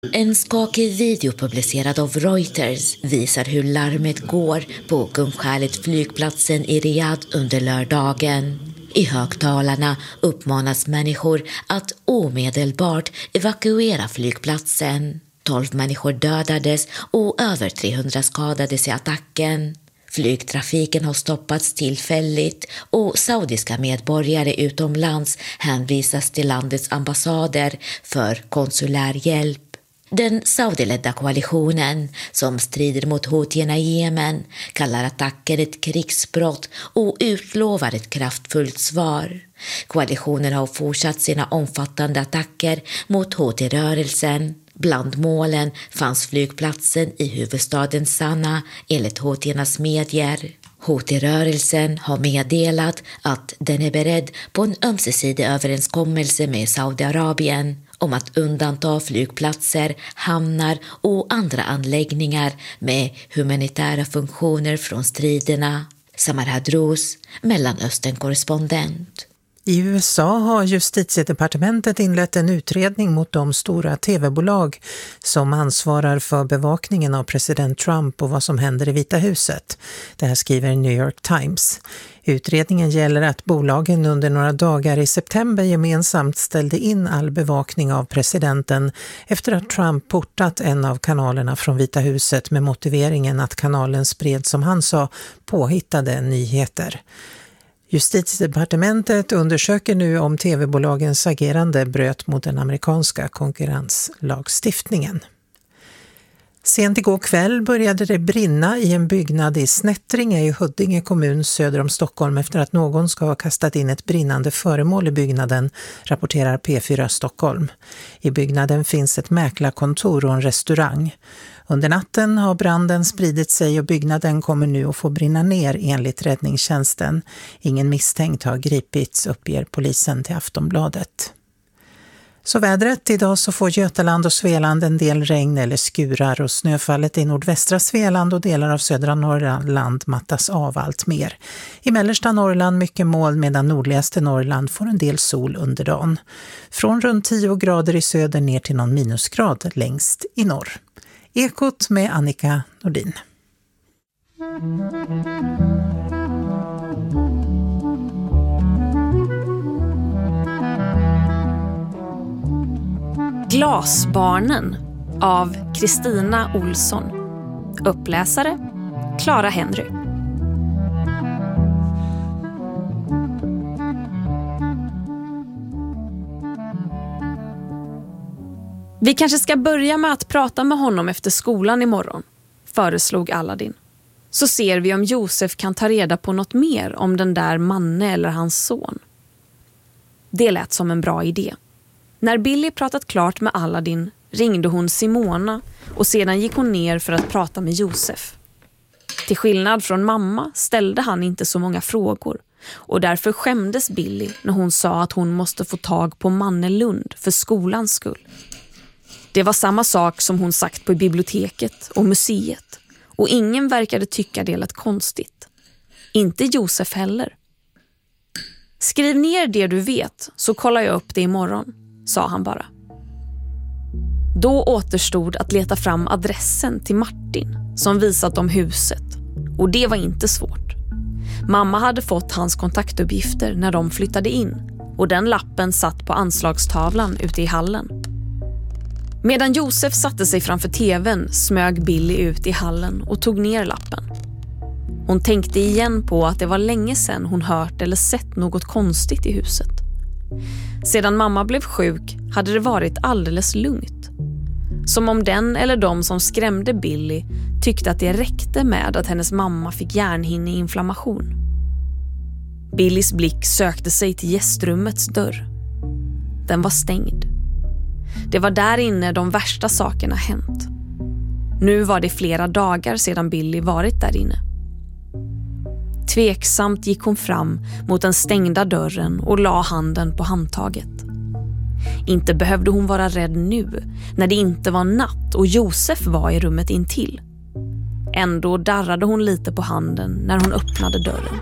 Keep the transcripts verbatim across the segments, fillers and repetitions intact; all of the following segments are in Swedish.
En skakig video publicerad av Reuters visar hur larmet går på Kungskärlet-flygplatsen i Riyadh under lördagen. I högtalarna uppmanas människor att omedelbart evakuera flygplatsen. tolv människor dödades och över trehundra skadades i attacken. Flygtrafiken har stoppats tillfälligt och saudiska medborgare utomlands hänvisas till landets ambassader för konsulär hjälp. Den saudiledda koalitionen som strider mot houthierna i Jemen kallar attacken ett krigsbrott och utlovar ett kraftfullt svar. Koalitionen har fortsatt sina omfattande attacker mot Houthi-rörelsen. Bland målen fanns flygplatsen i huvudstaden Sanaa enligt houthiernas medier. Houthi-rörelsen har meddelat att den är beredd på en ömsesidig överenskommelse med Saudiarabien om att undanta flygplatser, hamnar och andra anläggningar med humanitära funktioner från striderna. Samar Hadrous, Mellanöstern-korrespondent. I U S A har justitiedepartementet inlett en utredning mot de stora tv-bolag som ansvarar för bevakningen av president Trump och vad som händer i Vita huset. Det här skriver New York Times. Utredningen gäller att bolagen under några dagar i september gemensamt ställde in all bevakning av presidenten efter att Trump portat en av kanalerna från Vita huset med motiveringen att kanalen spred, som han sa, påhittade nyheter. Justitiedepartementet undersöker nu om tv-bolagens agerande bröt mot den amerikanska konkurrenslagstiftningen. Sent igår kväll började det brinna i en byggnad i Snättringe i Huddinge kommun söder om Stockholm efter att någon ska ha kastat in ett brinnande föremål i byggnaden, rapporterar P fyra Stockholm. I byggnaden finns ett mäklarkontor och en restaurang. Under natten har branden spridit sig och byggnaden kommer nu att få brinna ner enligt räddningstjänsten. Ingen misstänkt har gripits, uppger polisen till Aftonbladet. Så vädret, idag så får Götaland och Svealand en del regn eller skurar och snöfallet i nordvästra Svealand och delar av södra Norrland mattas av allt mer. I mellersta Norrland mycket moln medan nordligaste Norrland får en del sol under dagen. Från runt tio grader i söder ner till någon minusgrad längst i norr. Ekot med Annika Nordin. Glasbarnen av Kristina Olsson. Uppläsare Clara Henry. Vi kanske ska börja med att prata med honom efter skolan imorgon, föreslog Aladdin. Så ser vi om Josef kan ta reda på något mer om den där Manne eller hans son. Det lät som en bra idé. När Billy pratat klart med Aladdin ringde hon Simona och sedan gick hon ner för att prata med Josef. Till skillnad från mamma ställde han inte så många frågor och därför skämdes Billy när hon sa att hon måste få tag på Manne Lund för skolans skull. Det var samma sak som hon sagt på biblioteket och museet och ingen verkade tycka det lät konstigt. Inte Josef heller. Skriv ner det du vet så kollar jag upp det imorgon, sa han bara. Då återstod att leta fram adressen till Martin som visat om huset och det var inte svårt. Mamma hade fått hans kontaktuppgifter när de flyttade in och den lappen satt på anslagstavlan ute i hallen. Medan Josef satte sig framför tvn smög Billy ut i hallen och tog ner lappen. Hon tänkte igen på att det var länge sedan hon hört eller sett något konstigt i huset. Sedan mamma blev sjuk hade det varit alldeles lugnt. Som om den eller de som skrämde Billy tyckte att det räckte med att hennes mamma fick hjärnhinneinflammation. Billys blick sökte sig till gästrummets dörr. Den var stängd. Det var där inne de värsta sakerna hänt. Nu var det flera dagar sedan Billy varit där inne. Tveksamt gick hon fram mot den stängda dörren och la handen på handtaget. Inte behövde hon vara rädd nu, när det inte var natt och Josef var i rummet intill. Ändå darrade hon lite på handen när hon öppnade dörren.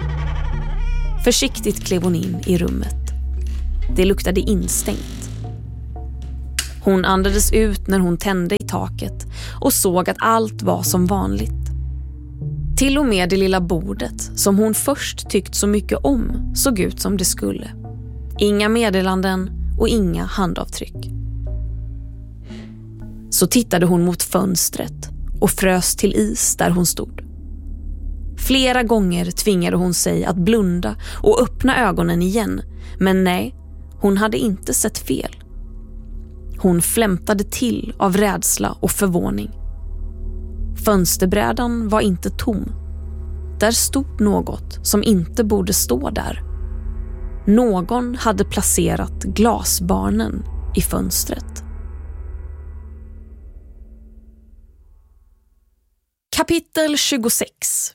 Försiktigt klev hon in i rummet. Det luktade instängt. Hon andades ut när hon tände i taket och såg att allt var som vanligt. Till och med det lilla bordet som hon först tyckt så mycket om såg ut som det skulle. Inga meddelanden och inga handavtryck. Så tittade hon mot fönstret och frös till is där hon stod. Flera gånger tvingade hon sig att blunda och öppna ögonen igen, men nej, hon hade inte sett fel. Hon flämtade till av rädsla och förvåning. Fönsterbrädan var inte tom. Där stod något som inte borde stå där. Någon hade placerat glasbarnen i fönstret. Kapitel tjugosex.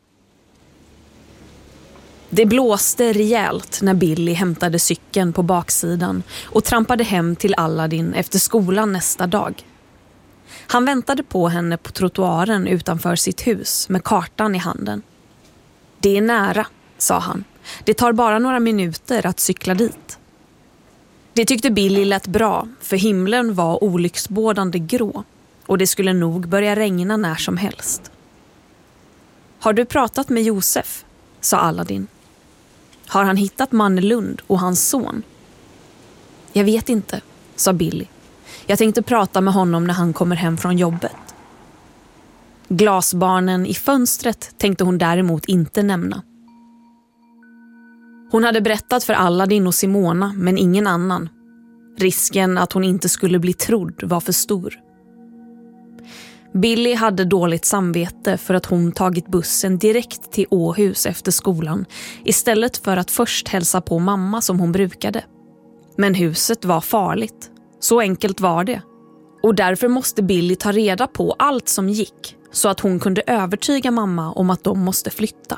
Det blåste rejält när Billy hämtade cykeln på baksidan och trampade hem till Aladdin efter skolan nästa dag. Han väntade på henne på trottoaren utanför sitt hus med kartan i handen. Det är nära, sa han. Det tar bara några minuter att cykla dit. Det tyckte Billy lät bra, för himlen var olycksbådande grå och det skulle nog börja regna när som helst. Har du pratat med Josef? Sa Aladdin. Har han hittat Mannelund och hans son? Jag vet inte, sa Billy. Jag tänkte prata med honom när han kommer hem från jobbet. Glasbarnen i fönstret tänkte hon däremot inte nämna. Hon hade berättat för Aladdin och Simona, men ingen annan. Risken att hon inte skulle bli trodd var för stor. Billy hade dåligt samvete för att hon tagit bussen direkt till Åhus efter skolan istället för att först hälsa på mamma som hon brukade. Men huset var farligt. Så enkelt var det. Och därför måste Billy ta reda på allt som gick så att hon kunde övertyga mamma om att de måste flytta.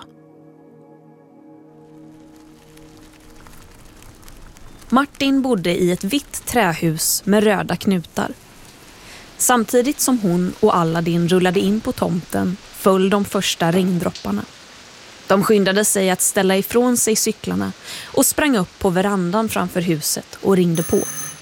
Martin bodde i ett vitt trähus med röda knutar. Samtidigt som hon och Aladdin rullade in på tomten föll de första regndropparna. De skyndade sig att ställa ifrån sig cyklarna och sprang upp på verandan framför huset och ringde på.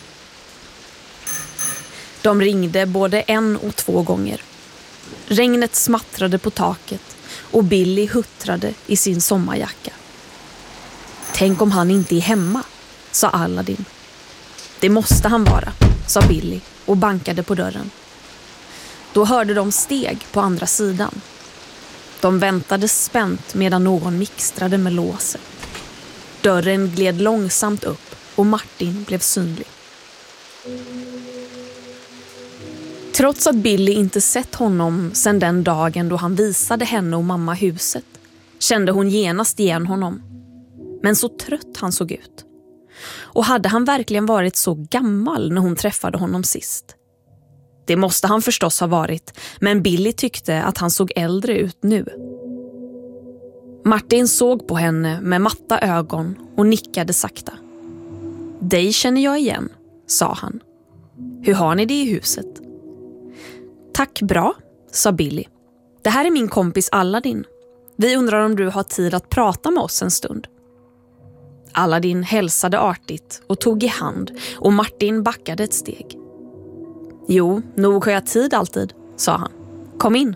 De ringde både en och två gånger. Regnet smattrade på taket och Billy huttrade i sin sommarjacka. Tänk om han inte är hemma, sa Aladdin. Det måste han vara, sa Billy och bankade på dörren. Då hörde de steg på andra sidan. De väntade spänt medan någon mixtrade med låset. Dörren gled långsamt upp och Martin blev synlig. Trots att Billy inte sett honom sedan den dagen då han visade henne och mamma huset, kände hon genast igen honom. Men så trött han såg ut. Och hade han verkligen varit så gammal när hon träffade honom sist? Det måste han förstås ha varit, men Billy tyckte att han såg äldre ut nu. Martin såg på henne med matta ögon och nickade sakta. Dig känner jag igen, sa han. Hur har ni det i huset? Tack bra, sa Billy. Det här är min kompis Aladdin. Vi undrar om du har tid att prata med oss en stund. Aladdin hälsade artigt och tog i hand och Martin backade ett steg. Jo, nog har jag tid alltid, sa han. Kom in.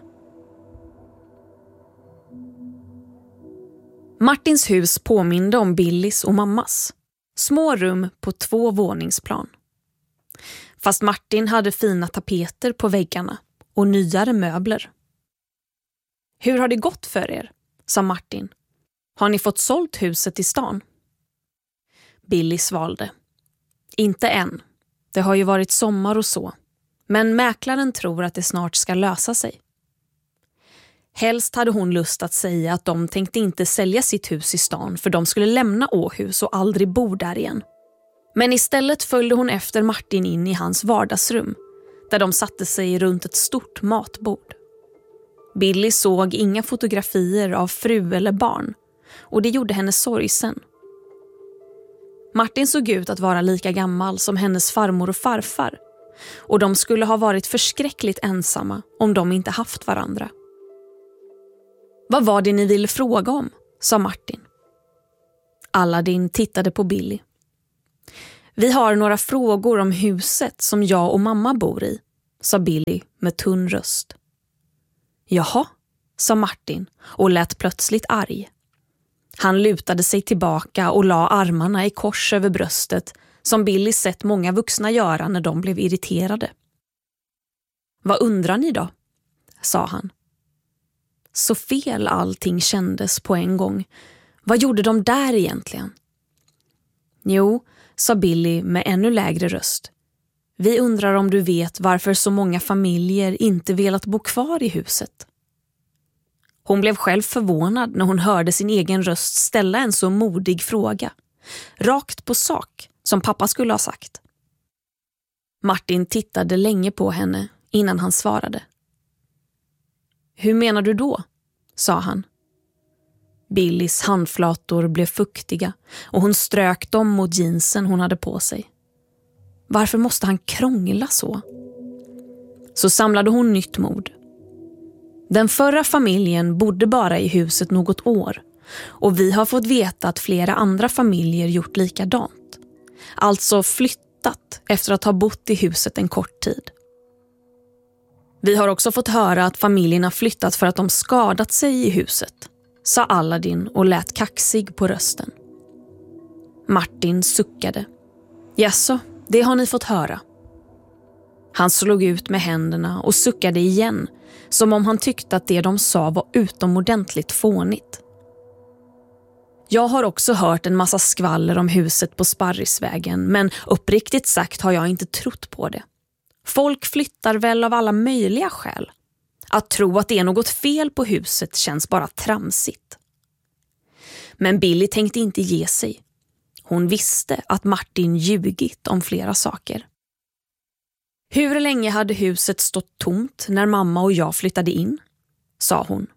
Martins hus påminde om Billys och mammas. Små rum på två våningsplan. Fast Martin hade fina tapeter på väggarna och nyare möbler. Hur har det gått för er? Sa Martin. Har ni fått sålt huset i stan? Billy svalde. Inte än. Det har ju varit sommar och så. Men mäklaren tror att det snart ska lösa sig. Helst hade hon lust att säga att de tänkte inte sälja sitt hus i stan för de skulle lämna Åhus och aldrig bo där igen. Men istället följde hon efter Martin in i hans vardagsrum där de satte sig runt ett stort matbord. Billy såg inga fotografier av fru eller barn och det gjorde henne sorgsen. Martin såg ut att vara lika gammal som hennes farmor och farfar och de skulle ha varit förskräckligt ensamma om de inte haft varandra. Vad var det ni ville fråga om? Sa Martin. Aladdin tittade på Billy. Vi har några frågor om huset som jag och mamma bor i, sa Billy med tunn röst. Jaha, sa Martin och lät plötsligt arg. Han lutade sig tillbaka och la armarna i kors över bröstet som Billy sett många vuxna göra när de blev irriterade. Vad undrar ni då? Sa han. Så fel allting kändes på en gång. Vad gjorde de där egentligen? Jo, sa Billy med ännu lägre röst. Vi undrar om du vet varför så många familjer inte velat bo kvar i huset. Hon blev själv förvånad när hon hörde sin egen röst ställa en så modig fråga. Rakt på sak, som pappa skulle ha sagt. Martin tittade länge på henne innan han svarade. Hur menar du då? Sa han. Billys handflator blev fuktiga och hon strök dem mot jeansen hon hade på sig. Varför måste han krångla så? Så samlade hon nytt mod. Den förra familjen bodde bara i huset något år och vi har fått veta att flera andra familjer gjort likadant. Alltså flyttat efter att ha bott i huset en kort tid. Vi har också fått höra att familjerna flyttat för att de skadat sig i huset, sa Aladdin och lät kaxig på rösten. Martin suckade. Jaså, det har ni fått höra. Han slog ut med händerna och suckade igen, som om han tyckte att det de sa var utomordentligt fånigt. Jag har också hört en massa skvaller om huset på Sparrisvägen, men uppriktigt sagt har jag inte trott på det. Folk flyttar väl av alla möjliga skäl. Att tro att det är något fel på huset känns bara tramsigt. Men Billy tänkte inte ge sig. Hon visste att Martin ljugit om flera saker. Hur länge hade huset stått tomt när mamma och jag flyttade in? Sa hon.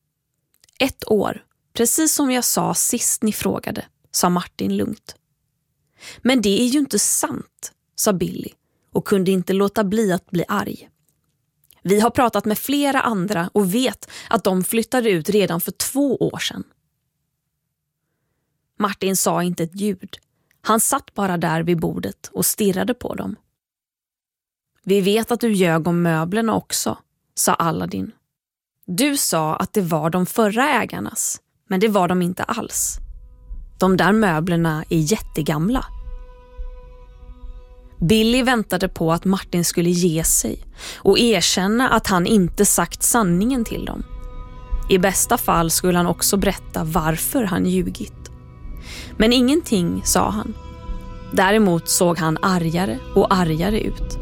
Ett år, precis som jag sa sist ni frågade, sa Martin lugnt. Men det är ju inte sant, sa Billy och kunde inte låta bli att bli arg. Vi har pratat med flera andra och vet att de flyttade ut redan för två år sedan. Martin sa inte ett ljud. Han satt bara där vid bordet och stirrade på dem. Vi vet att du ljög om möblerna också, sa Aladdin. Du sa att det var de förra ägarnas, men det var de inte alls. De där möblerna är jättegamla. Billy väntade på att Martin skulle ge sig och erkänna att han inte sagt sanningen till dem. I bästa fall skulle han också berätta varför han ljugit. Men ingenting, sa han. Däremot såg han argare och argare ut.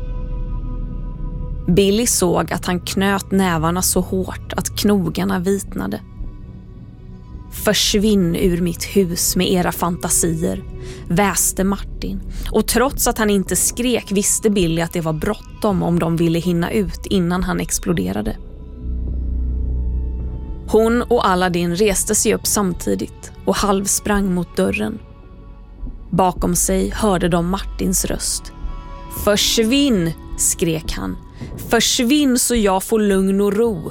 Billy såg att han knöt nävarna så hårt att knogarna vitnade. Försvinn ur mitt hus med era fantasier, väste Martin. Och trots att han inte skrek visste Billy att det var bråttom om de ville hinna ut innan han exploderade. Hon och Aladdin reste sig upp samtidigt och halvsprang mot dörren. Bakom sig hörde de Martins röst. Försvinn, skrek han. Försvinn så jag får lugn och ro.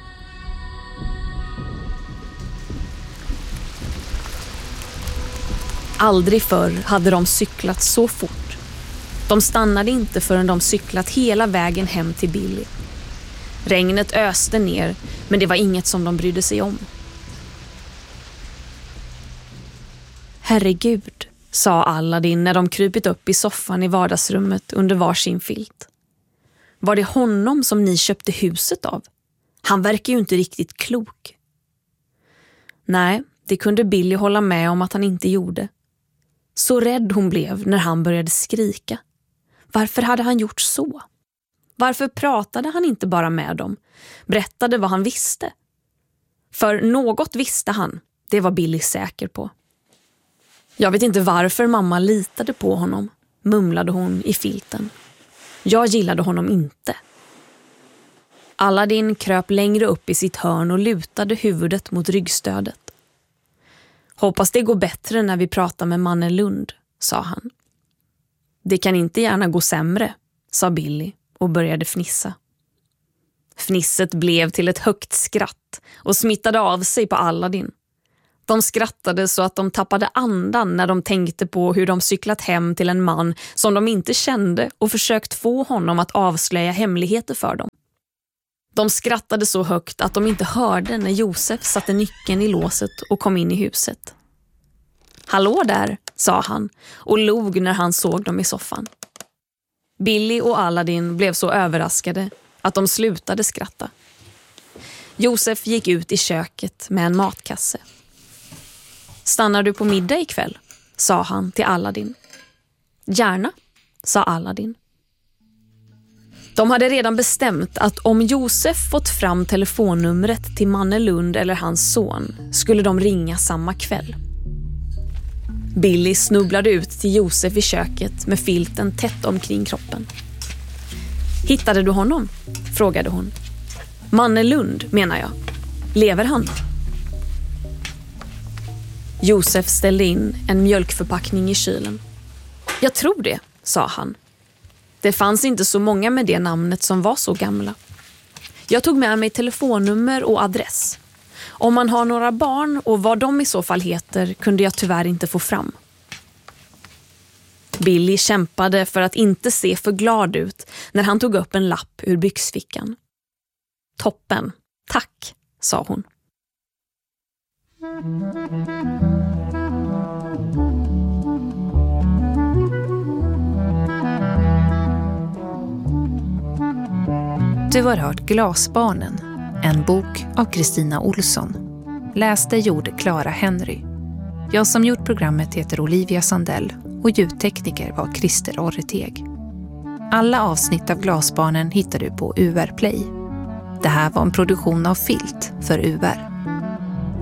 Aldrig förr hade de cyklat så fort. De stannade inte förrän de cyklat hela vägen hem till Billy. Regnet öste ner, men det var inget som de brydde sig om. Herregud, sa Aladdin när de krypit upp i soffan i vardagsrummet under varsin filt. Var det honom som ni köpte huset av? Han verkar ju inte riktigt klok. Nej, det kunde Billy hålla med om att han inte gjorde. Så rädd hon blev när han började skrika. Varför hade han gjort så? Varför pratade han inte bara med dem? Berättade vad han visste? För något visste han, det var Billy säker på. Jag vet inte varför mamma litade på honom, mumlade hon i filten. Jag gillade honom inte. Aladdin kröp längre upp i sitt hörn och lutade huvudet mot ryggstödet. Hoppas det går bättre när vi pratar med mannen Lund, sa han. Det kan inte gärna gå sämre, sa Billy och började fnissa. Fnisset blev till ett högt skratt och smittade av sig på Aladdin. De skrattade så att de tappade andan när de tänkte på hur de cyklat hem till en man som de inte kände och försökt få honom att avslöja hemligheter för dem. De skrattade så högt att de inte hörde när Josef satte nyckeln i låset och kom in i huset. "Hallå där", sa han och log när han såg dem i soffan. Billy och Aladdin blev så överraskade att de slutade skratta. Josef gick ut i köket med en matkasse. "Stannar du på middag ikväll?" sa han till Aladdin. "Gärna", sa Aladdin. De hade redan bestämt att om Josef fått fram telefonnumret till Manne Lund eller hans son skulle de ringa samma kväll. Billy snubblade ut till Josef i köket med filten tätt omkring kroppen. "Hittade du honom?" frågade hon. "Manne Lund, menar jag. Lever han?" Josef ställde in en mjölkförpackning i kylen. "Jag tror det", sa han. "Det fanns inte så många med det namnet som var så gamla. Jag tog med mig telefonnummer och adress. Om man har några barn och vad de i så fall heter kunde jag tyvärr inte få fram." Billy kämpade för att inte se för glad ut när han tog upp en lapp ur byxfickan. "Toppen, tack", sa hon. Du har hört Glasbarnen, en bok av Kristina Olsson. Läste gjorde Clara Henry. Jag som gjort programmet heter Olivia Sandell och ljudtekniker var Christer Orreteg. Alla avsnitt av Glasbarnen hittar du på U R Play. Det här var en produktion av Filt för U R.